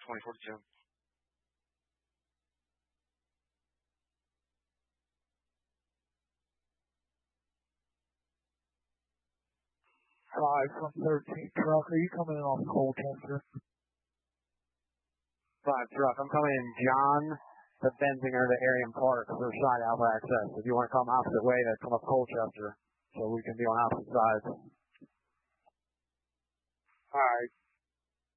2042. 5 from 13 truck. Are you coming in off Colchester? 5 truck. I'm coming in John, the Benzinger, the Arian Park for side alpha access. If you want to come opposite way, then come up Colchester so we can be on opposite sides. All right.